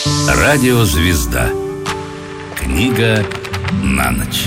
Радиозвезда. Книга на ночь.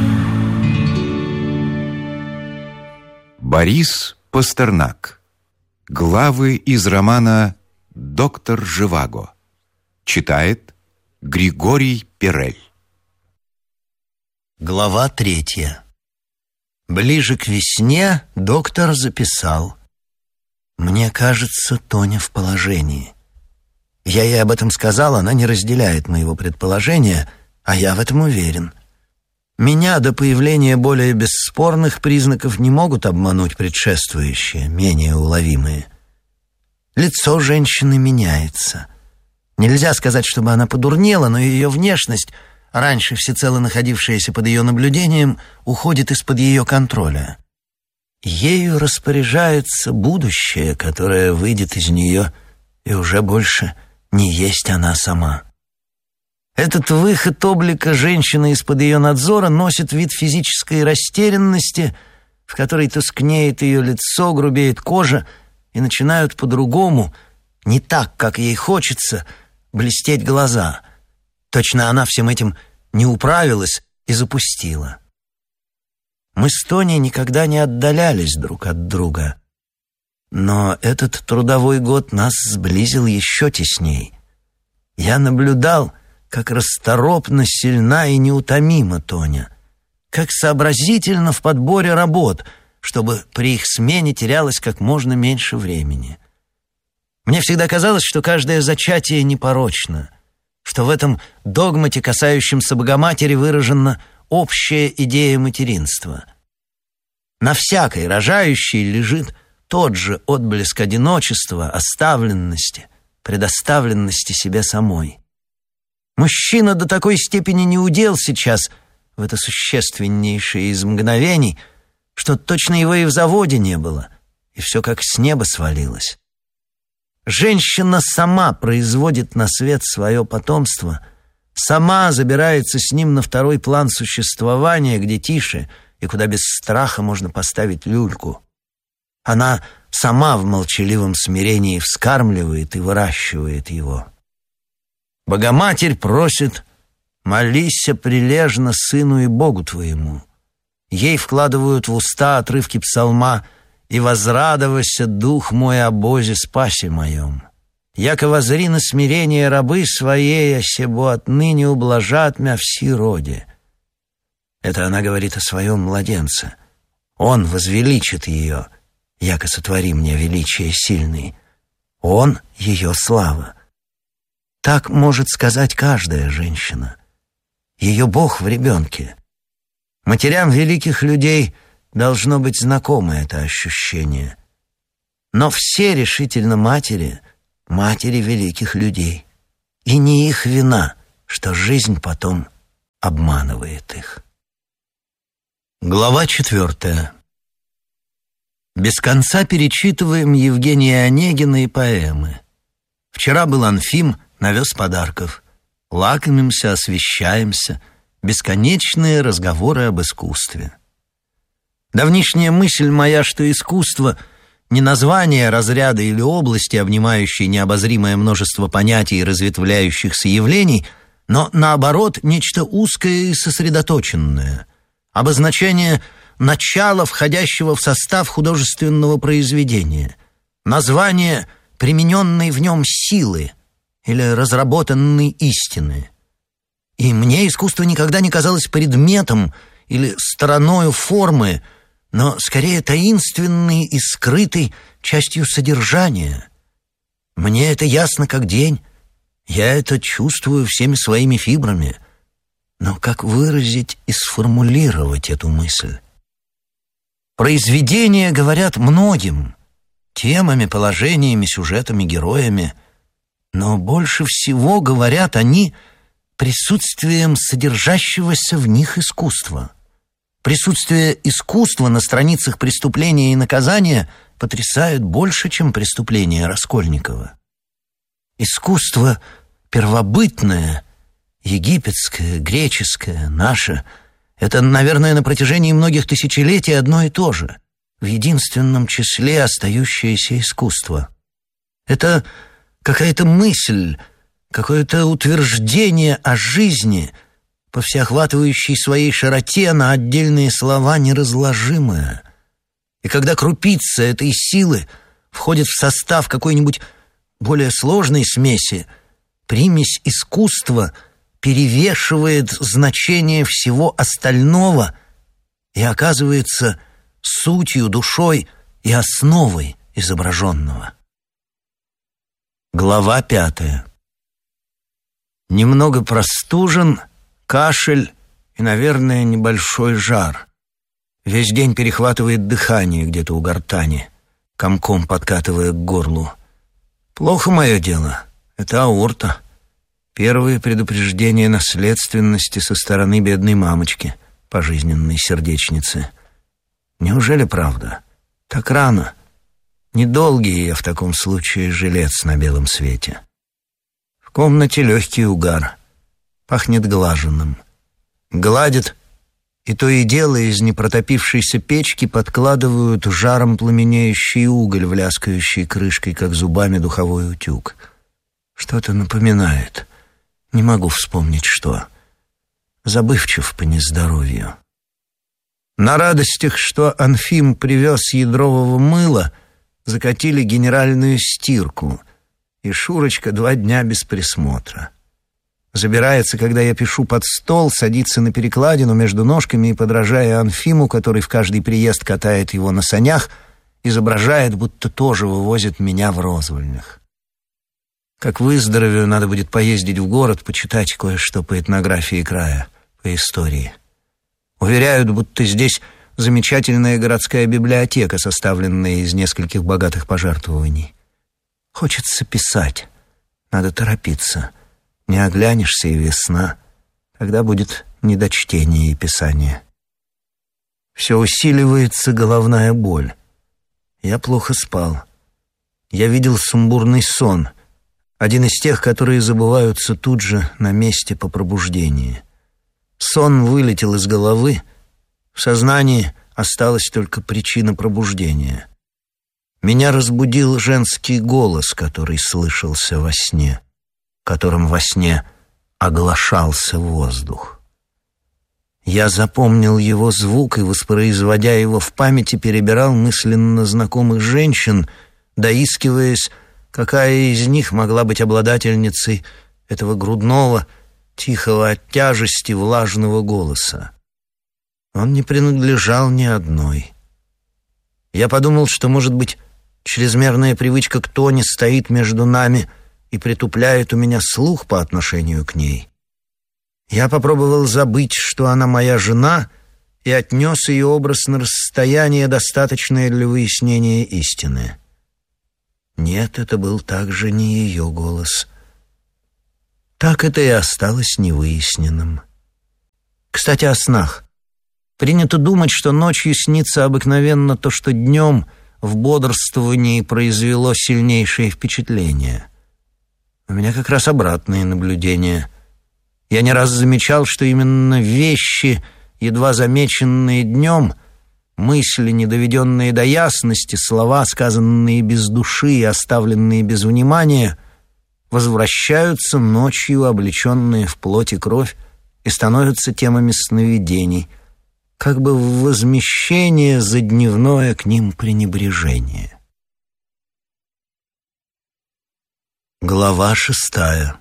Борис Пастернак. Главы из романа «Доктор Живаго». Читает Григорий Перель. Глава 3. Ближе к весне доктор записал: «Мне кажется, Тоня в положении». Я ей об этом сказал, она не разделяет моего предположения, а я в этом уверен. Меня до появления более бесспорных признаков не могут обмануть предшествующие, менее уловимые. Лицо женщины меняется. Нельзя сказать, чтобы она подурнела, но ее внешность, раньше всецело находившаяся под ее наблюдением, уходит из-под ее контроля. Ею распоряжается будущее, которое выйдет из нее, и уже больше не есть она сама. Этот выход облика женщины из-под ее надзора носит вид физической растерянности, в которой тускнеет ее лицо, грубеет кожа, и начинают по-другому, не так, как ей хочется, блестеть глаза. Точно она всем этим не управилась и запустила. Мы с Тоней никогда не отдалялись друг от друга. Но этот трудовой год нас сблизил еще тесней. Я наблюдал, как расторопно, сильна и неутомима Тоня, как сообразительно в подборе работ, чтобы при их смене терялось как можно меньше времени. Мне всегда казалось, что каждое зачатие непорочно, что в этом догмате, касающемся Богоматери, выражена общая идея материнства. На всякой рожающей лежит тот же отблеск одиночества, оставленности, предоставленности себе самой. Мужчина до такой степени не удел сейчас, в это существеннейшее из мгновений, что точно его и в заводе не было, и все как с неба свалилось. Женщина сама производит на свет свое потомство, сама забирается с ним на второй план существования, где тише и куда без страха можно поставить люльку. Она сама в молчаливом смирении вскармливает и выращивает его. Богоматерь просит: «Молися прилежно сыну и Богу твоему». Ей вкладывают в уста отрывки псалма: «И возрадовался дух мой о Бозе спасе моем. Яко возри на смирение рабы своей, а себо отныне ублажат мя все роде». Это она говорит о своем младенце. Он возвеличит ее, яко сотвори мне величие сильный. Он — ее слава. Так может сказать каждая женщина. Ее Бог в ребенке. Матерям великих людей должно быть знакомо это ощущение. Но все решительно матери великих людей. И не их вина, что жизнь потом обманывает их. Глава 4. Без конца перечитываем Евгения Онегина и поэмы. Вчера был Анфим, навез подарков. Лакомимся, освещаемся. Бесконечные разговоры об искусстве. Давнишняя мысль моя, что искусство — не название разряда или области, обнимающей необозримое множество понятий и разветвляющихся явлений, но, наоборот, нечто узкое и сосредоточенное, обозначение начала, входящего в состав художественного произведения, название примененной в нем силы или разработанной истины. И мне искусство никогда не казалось предметом или стороною формы, но скорее таинственной и скрытой частью содержания. Мне это ясно как день, я это чувствую всеми своими фибрами. Но как выразить и сформулировать эту мысль? Произведения говорят многим, темами, положениями, сюжетами, героями, но больше всего говорят они присутствием содержащегося в них искусства. Присутствие искусства на страницах преступления и наказания потрясает больше, чем преступления Раскольникова. Искусство первобытное, египетское, греческое, наше — это, наверное, на протяжении многих тысячелетий одно и то же, в единственном числе остающееся искусство. Это какая-то мысль, какое-то утверждение о жизни, по всеохватывающей своей широте на отдельные слова неразложимое. И когда крупица этой силы входит в состав какой-нибудь более сложной смеси, примесь искусства перевешивает значение всего остального и оказывается сутью, душой и основой изображенного. Глава 5. Немного простужен, кашель и, наверное, небольшой жар. Весь день перехватывает дыхание где-то у гортани, комком подкатывая к горлу. Плохо мое дело. Это аорта. Первые предупреждения наследственности со стороны бедной мамочки, пожизненной сердечницы. Неужели правда? Так рано. Недолгий я в таком случае жилец на белом свете. В комнате легкий угар. Пахнет глаженным. Гладят, и то и дело из непротопившейся печки подкладывают жаром пламенеющий уголь, вляскающий крышкой, как зубами духовой утюг. Что-то напоминает. Не могу вспомнить, что. Забывчив по нездоровью. На радостях, что Анфим привез ядрового мыла, закатили генеральную стирку, и Шурочка 2 дня без присмотра. Забирается, когда я пишу, под стол, садится на перекладину между ножками и, подражая Анфиму, который в каждый приезд катает его на санях, изображает, будто тоже вывозит меня в розвольнях. Как выздоровею, надо будет поездить в город, почитать кое-что по этнографии края, по истории. Уверяют, будто здесь замечательная городская библиотека, составленная из нескольких богатых пожертвований. Хочется писать, надо торопиться. Не оглянешься, и весна. Тогда будет не до чтения и писания. Все усиливается головная боль. Я плохо спал. Я видел сумбурный сон, один из тех, которые забываются тут же на месте по пробуждении. Сон вылетел из головы, в сознании осталась только причина пробуждения. Меня разбудил женский голос, который слышался во сне, которым во сне оглашался воздух. Я запомнил его звук и, воспроизводя его в памяти, перебирал мысленно знакомых женщин, доискиваясь, какая из них могла быть обладательницей этого грудного, тихого от тяжести влажного голоса. Он не принадлежал ни одной. Я подумал, что, может быть, чрезмерная привычка к Тоне стоит между нами и притупляет у меня слух по отношению к ней. Я попробовал забыть, что она моя жена, и отнес ее образ на расстояние, достаточное для выяснения истины. Нет, это был также не ее голос. Так это и осталось невыясненным. Кстати, о снах. Принято думать, что ночью снится обыкновенно то, что днем в бодрствовании произвело сильнейшее впечатление. У меня как раз обратные наблюдения. Я не раз замечал, что именно вещи, едва замеченные днем, мысли, не доведенные до ясности, слова, сказанные без души и оставленные без внимания, возвращаются ночью, облеченные в плоть и кровь, и становятся темами сновидений, как бы в возмещение за дневное к ним пренебрежение. Глава 6.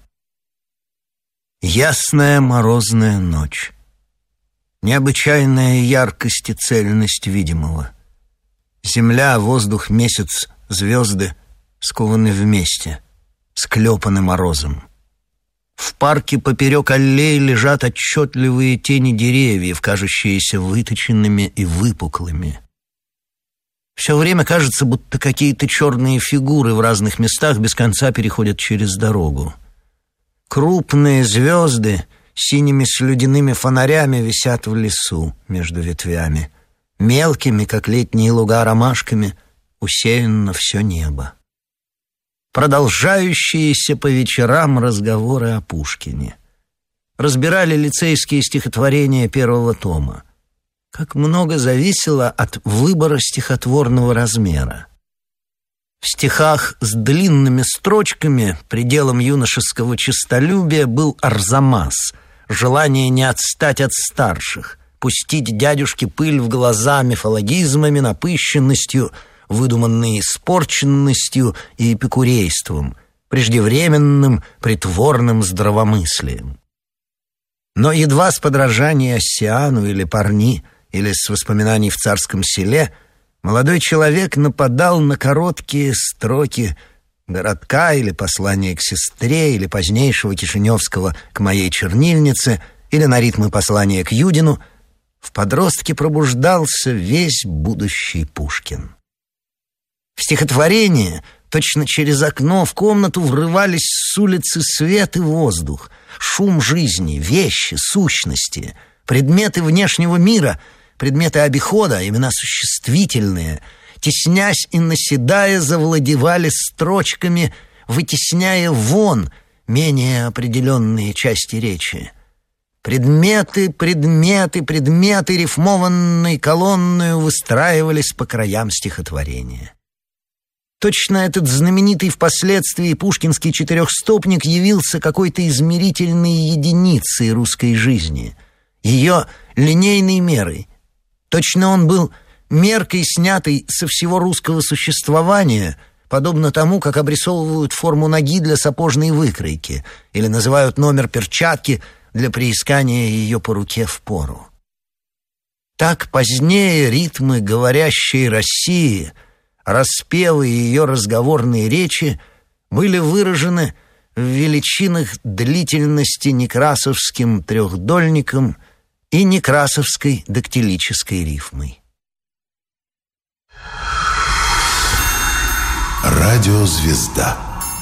Ясная морозная ночь. Необычайная яркость и цельность видимого. Земля, воздух, месяц, звезды скованы вместе, склепаны морозом. В парке поперек аллей лежат отчетливые тени деревьев, кажущиеся выточенными и выпуклыми. Все время кажется, будто какие-то черные фигуры в разных местах без конца переходят через дорогу. Крупные звезды синими слюдяными фонарями висят в лесу между ветвями. Мелкими, как летние луга, ромашками усеяно все небо. Продолжающиеся по вечерам разговоры о Пушкине. Разбирали лицейские стихотворения 1 тома. Как много зависело от выбора стихотворного размера. В стихах с длинными строчками пределом юношеского честолюбия был арзамас, желание не отстать от старших, пустить дядюшке пыль в глаза мифологизмами, напыщенностью, выдуманной испорченностью и эпикурейством, преждевременным притворным здравомыслием. Но едва с подражания Оссиану или Парни, или с воспоминаний в царском селе, молодой человек нападал на короткие строки городка или послания к сестре, или позднейшего Кишиневского к моей чернильнице, или на ритмы послания к Юдину. В подростке пробуждался весь будущий Пушкин. В стихотворении точно через окно в комнату врывались с улицы свет и воздух, шум жизни, вещи, сущности, предметы внешнего мира, предметы обихода, имена существительные, теснясь и наседая, завладевали строчками, вытесняя вон менее определенные части речи. Предметы, предметы, предметы, рифмованной колонною выстраивались по краям стихотворения. Точно этот знаменитый впоследствии пушкинский четырехстопник явился какой-то измерительной единицей русской жизни, ее линейной мерой. Точно он был меркой, снятой со всего русского существования, подобно тому, как обрисовывают форму ноги для сапожной выкройки или называют номер перчатки для приискания ее по руке в пору. Так позднее ритмы говорящей России, распевы ее разговорные речи были выражены в величинах длительности некрасовским трехдольником и некрасовской дактилической рифмой. Радиозвезда.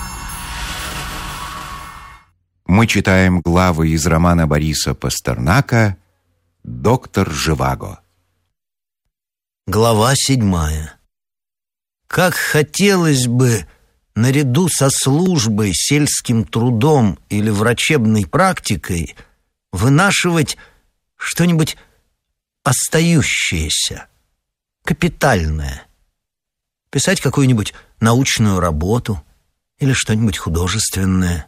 Мы читаем главы из романа Бориса Пастернака «Доктор Живаго». Глава 7. Как хотелось бы наряду со службой, сельским трудом или врачебной практикой вынашивать что-нибудь остающееся, капитальное. Писать какую-нибудь научную работу или что-нибудь художественное.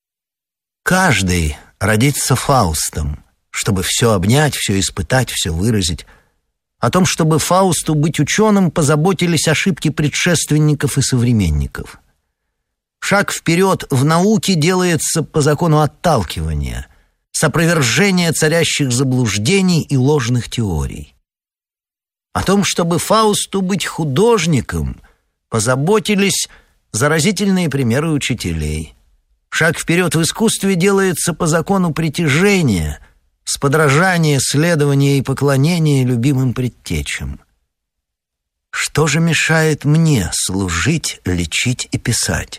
Каждый родится Фаустом, чтобы все обнять, все испытать, все выразить. О том, чтобы Фаусту быть ученым, позаботились ошибки предшественников и современников. Шаг вперед в науке делается по закону отталкивания, с опровержения царящих заблуждений и ложных теорий. О том, чтобы Фаусту быть художником, позаботились заразительные примеры учителей. Шаг вперед в искусстве делается по закону притяжения, с подражания, следования и поклонения любимым предтечам. Что же мешает мне служить, лечить и писать?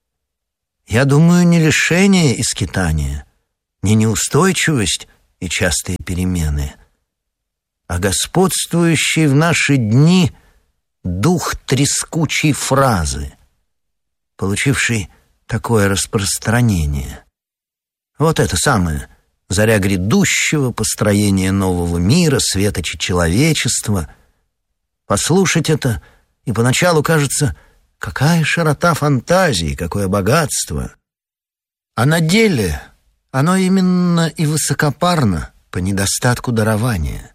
Я думаю, не лишение и скитания, не неустойчивость и частые перемены, а господствующий в наши дни дух трескучей фразы, получивший такое распространение. Вот это самое заря грядущего, построения нового мира, светоча человечества. Послушать это, и поначалу кажется, какая широта фантазии, какое богатство. А на деле оно именно и высокопарно по недостатку дарования.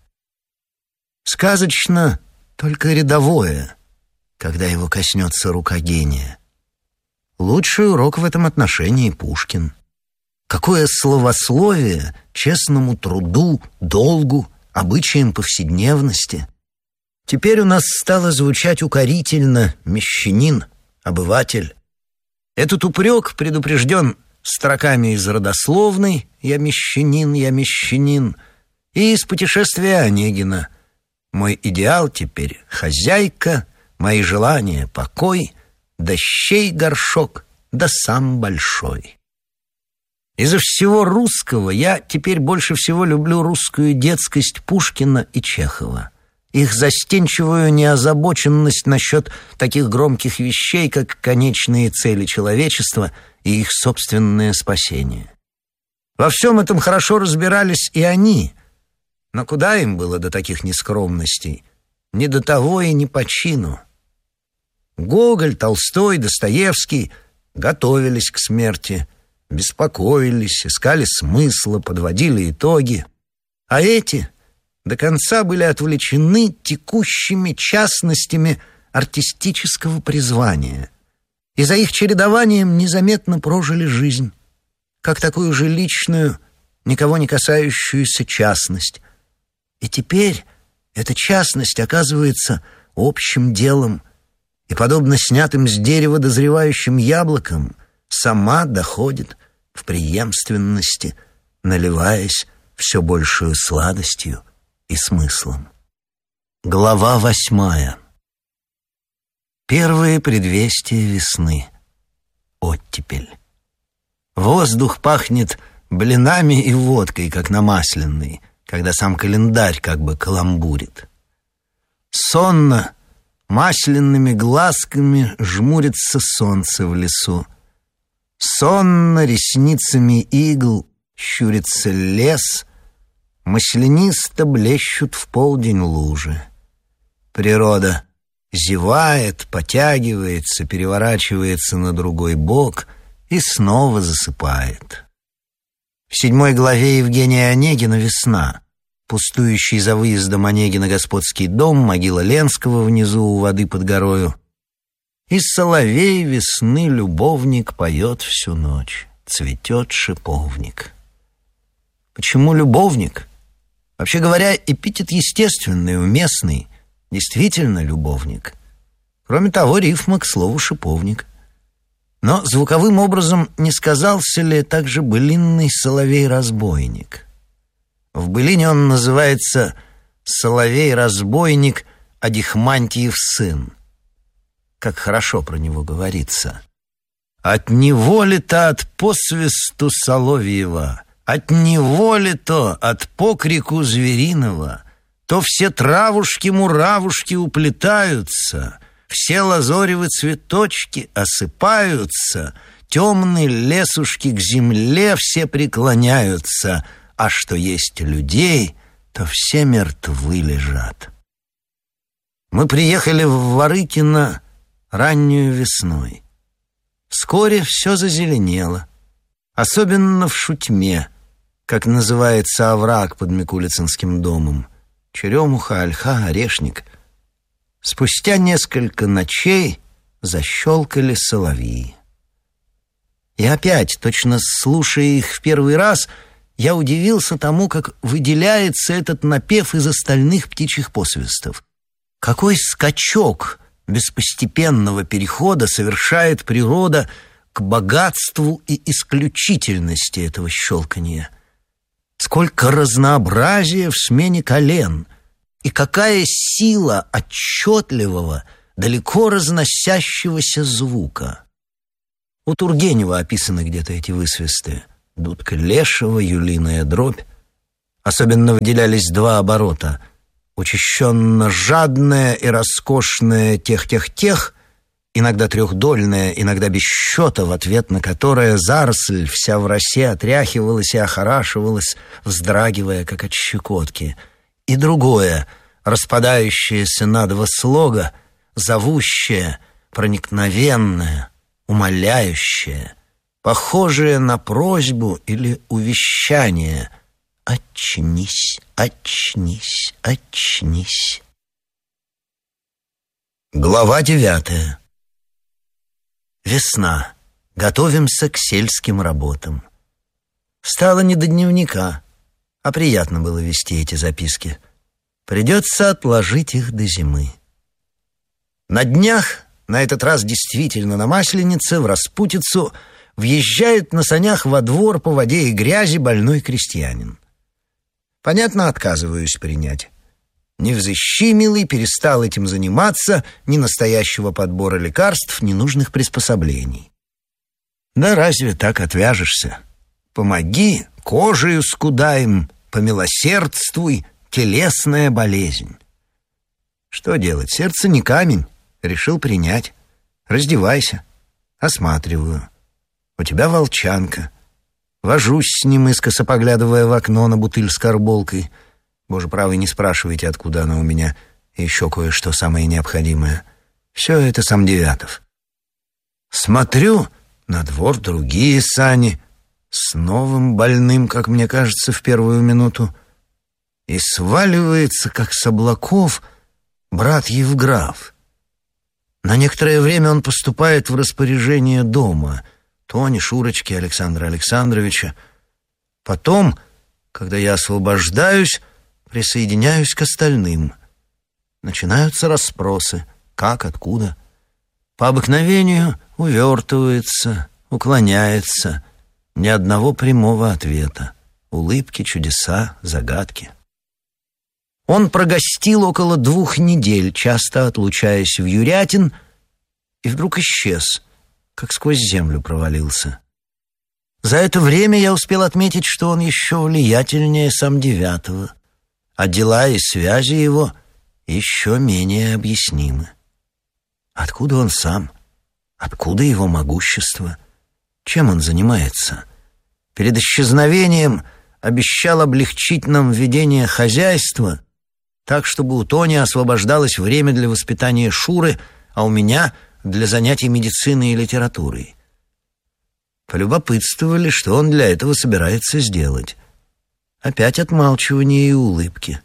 Сказочно только рядовое, когда его коснется рука гения. Лучший урок в этом отношении Пушкин. Какое словословие честному труду, долгу, обычаям повседневности. Теперь у нас стало звучать укорительно мещанин, обыватель. Этот упрек предупрежден строками из родословной «Я мещанин» и из путешествия Онегина. Мой идеал теперь хозяйка, мои желания покой, да щей горшок, да сам большой. Из-за всего русского я теперь больше всего люблю русскую детскость Пушкина и Чехова. Их застенчивую неозабоченность насчет таких громких вещей, как конечные цели человечества и их собственное спасение. Во всем этом хорошо разбирались и они, но куда им было до таких нескромностей? Не до того и не по чину. Гоголь, Толстой, Достоевский готовились к смерти, беспокоились, искали смысла, подводили итоги. А эти до конца были отвлечены текущими частностями артистического призвания и за их чередованием незаметно прожили жизнь, как такую же личную, никого не касающуюся частность. И теперь эта частность оказывается общим делом и, подобно снятым с дерева дозревающим яблокам, сама доходит в преемственности, наливаясь все большую сладостью и смыслом. Глава 8. Первые предвестия весны. Оттепель. Воздух пахнет блинами и водкой, как на Масляной, когда сам календарь как бы каламбурит. Сонно, масляными глазками жмурится солнце в лесу. Сонно ресницами игл щурится лес, маслянисто блещут в полдень лужи. Природа зевает, потягивается, переворачивается на другой бок и снова засыпает. В 7 главе Евгения Онегина «Весна». Пустующий за выездом Онегина господский дом, могила Ленского внизу у воды под горою. И соловей весны любовник поет всю ночь, цветет шиповник. Почему любовник? Вообще говоря, эпитет естественный, уместный, действительно любовник. Кроме того, рифма к слову шиповник. Но звуковым образом не сказался ли также былинный соловей-разбойник? В былине он называется «Соловей-разбойник Адихмантиев сын». Как хорошо про него говорится. «От него ли-то от посвисту соловьева, от него ли-то от покрику звериного, то все травушки-муравушки уплетаются, все лазоревы цветочки осыпаются, темные лесушки к земле все преклоняются, а что есть людей, то все мертвы лежат». Мы приехали в Ворыкино раннюю весной. Вскоре все зазеленело, особенно в Шутьме, как называется овраг под Микулицынским домом. Черемуха, ольха, орешник. Спустя несколько ночей защелкали соловьи. И опять, точно слушая их в первый раз, я удивился тому, как выделяется этот напев из остальных птичьих посвистов. Какой скачок без постепенного перехода совершает природа к богатству и исключительности этого щелканья. Сколько разнообразия в смене колен, и какая сила отчетливого, далеко разносящегося звука. У Тургенева описаны где-то эти высвисты. Дудка Лешего, юлиная дробь. Особенно выделялись 2 оборота. Учащенно жадная и роскошная тех-тех-тех, иногда трехдольная, иногда без счета, в ответ на которое заросль вся в росе отряхивалась и охорашивалась, вздрагивая, как от щекотки. И другое, распадающееся на 2 слога, зовущее, проникновенное, умоляющее, похожее на просьбу или увещание: «Очнись, очнись, очнись». Глава 9. Весна. Готовимся к сельским работам. Стало не до дневника, а приятно было вести эти записки. Придется отложить их до зимы. На днях, на этот раз действительно на Масленице, в Распутицу, въезжает на санях во двор по воде и грязи больной крестьянин. Понятно, отказываюсь принять. Невзыщи, милый, перестал этим заниматься, ни настоящего подбора лекарств, ни нужных приспособлений. Да разве так отвяжешься? Помоги, кожею скудаем, помилосердствуй, телесная болезнь. Что делать? Сердце не камень. Решил принять. Раздевайся. Осматриваю. У тебя волчанка. Вожусь с ним, искоса поглядывая в окно на бутыль с карболкой. Боже правый, не спрашивайте, откуда она у меня. И еще кое-что самое необходимое. Все это сам Девятов. Смотрю, на двор другие сани, с новым больным, как мне кажется, в первую минуту, и сваливается, как с облаков, брат Евграф. На некоторое время он поступает в распоряжение дома Тони, Шурочки, Александра Александровича. Потом, когда я освобождаюсь, присоединяюсь к остальным. Начинаются расспросы: как, откуда. По обыкновению увертывается, уклоняется. Ни одного прямого ответа. Улыбки, чудеса, загадки. Он прогостил около 2 недель, часто отлучаясь в Юрятин, и вдруг исчез, как сквозь землю провалился. За это время я успел отметить, что он еще влиятельнее сам Девятова, а дела и связи его еще менее объяснимы. Откуда он сам? Откуда его могущество? Чем он занимается? Перед исчезновением обещал облегчить нам ведение хозяйства, так, чтобы у Тони освобождалось время для воспитания Шуры, а у меня — для занятий медициной и литературой. Полюбопытствовали, что он для этого собирается сделать. Опять отмалчивание и улыбки.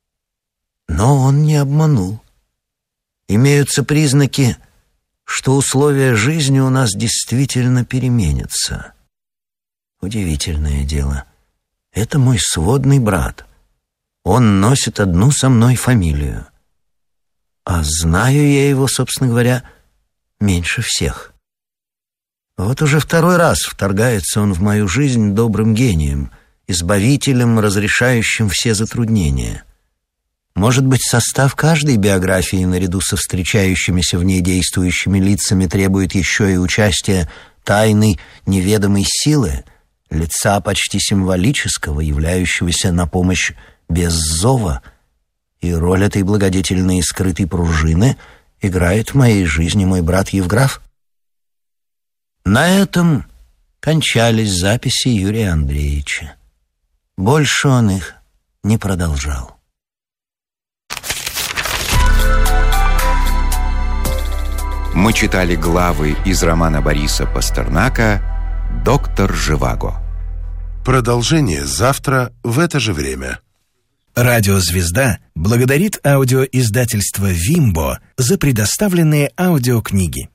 Но он не обманул. Имеются признаки, что условия жизни у нас действительно переменятся. Удивительное дело. Это мой сводный брат. Он носит одну со мной фамилию. А знаю я его, собственно говоря, меньше всех. Вот уже 2-й раз вторгается он в мою жизнь добрым гением, избавителем, разрешающим все затруднения. Может быть, состав каждой биографии, наряду со встречающимися в ней действующими лицами, требует еще и участия тайной, неведомой силы, лица почти символического, являющегося на помощь без зова, и роль этой благодетельной и скрытой пружины играет в моей жизни мой брат Евграф. На этом кончались записи Юрия Андреевича. Больше он их не продолжал. Мы читали главы из романа Бориса Пастернака «Доктор Живаго». Продолжение завтра в это же время. Радио «Звезда» благодарит аудиоиздательство «Вимбо» за предоставленные аудиокниги.